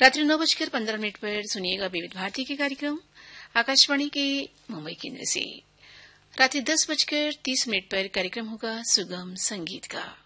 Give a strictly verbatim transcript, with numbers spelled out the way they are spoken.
रात्रि नौ बजकर पंद्रह मिनट पर सुनिएगा विविध भारती के कार्यक्रम आकाशवाणी के मुंबई केंद्र से। रात्रि दस बजकर तीस मिनट पर कार्यक्रम होगा सुगम संगीत का।